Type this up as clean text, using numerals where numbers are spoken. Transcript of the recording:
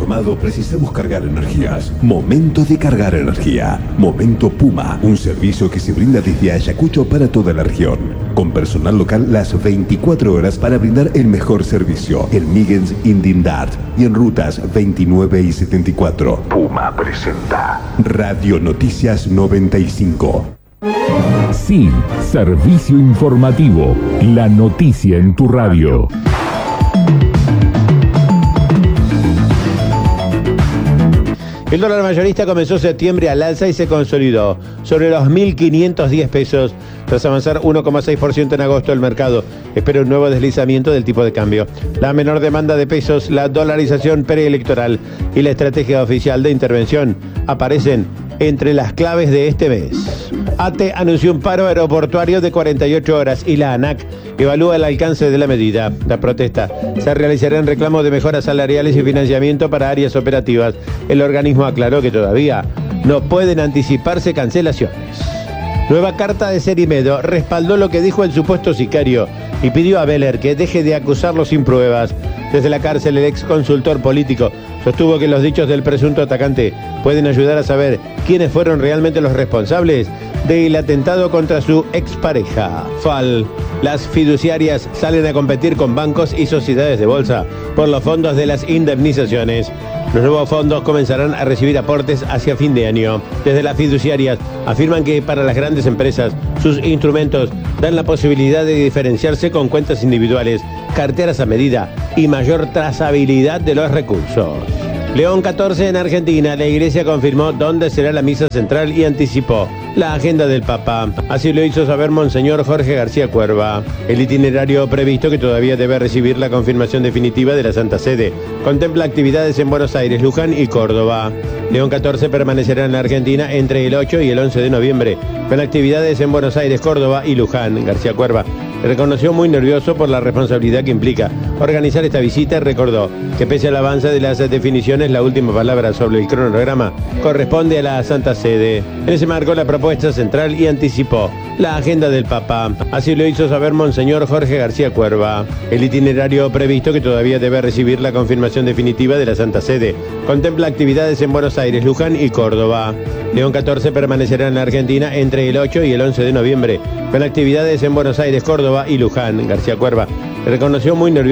informado, precisamos cargar energías. Momento de cargar energía. Momento Puma, un servicio que se brinda desde Ayacucho para toda la región. Con personal local las 24 horas para brindar el mejor servicio. En Migens, Indindart y en rutas 29 y 74. Puma presenta Radio Noticias 95. Sí, servicio informativo. La noticia en tu radio. El dólar mayorista comenzó septiembre al alza y se consolidó sobre los 1.510 pesos. Tras avanzar 1,6% en agosto, el mercado espera un nuevo deslizamiento del tipo de cambio. La menor demanda de pesos, la dolarización preelectoral y la estrategia oficial de intervención aparecen entre las claves de este mes. ATE anunció un paro aeroportuario de 48 horas y la ANAC evalúa el alcance de la medida. La protesta se realizará en reclamo de mejoras salariales y financiamiento para áreas operativas. El organismo aclaró que todavía no pueden anticiparse cancelaciones. Nueva carta de Cerimedo respaldó lo que dijo el supuesto sicario y pidió a Beller que deje de acusarlo sin pruebas. Desde la cárcel, el ex consultor político sostuvo que los dichos del presunto atacante pueden ayudar a saber quiénes fueron realmente los responsables del atentado contra su expareja. FAL. Las fiduciarias salen a competir con bancos y sociedades de bolsa por los fondos de las indemnizaciones. Los nuevos fondos comenzarán a recibir aportes hacia fin de año. Desde las fiduciarias afirman que para las grandes empresas sus instrumentos dan la posibilidad de diferenciarse con cuentas individuales, carteras a medida y mayor trazabilidad de los recursos. León 14 en Argentina, la iglesia confirmó dónde será la misa central y anticipó la agenda del Papa. Así lo hizo saber Monseñor Jorge García Cuerva. El itinerario previsto, que todavía debe recibir la confirmación definitiva de la Santa Sede, contempla actividades en Buenos Aires, Luján y Córdoba. León 14 permanecerá en Argentina entre el 8 y el 11 de noviembre, con actividades en Buenos Aires, Córdoba y Luján. García Cuerva se reconoció muy nervioso por la responsabilidad que implica organizar esta visita y recordó que pese al avance de las definiciones, la última palabra sobre el cronograma corresponde a la Santa Sede. En ese marco, la propuesta central y anticipó la agenda del Papa. Así lo hizo saber Monseñor Jorge García Cuerva. El itinerario previsto, que todavía debe recibir la confirmación definitiva de la Santa Sede, contempla actividades en Buenos Aires, Luján y Córdoba. León 14 permanecerá en Argentina entre el 8 y el 11 de noviembre, con actividades en Buenos Aires, Córdoba y Luján. García Cuerva se reconoció muy nervioso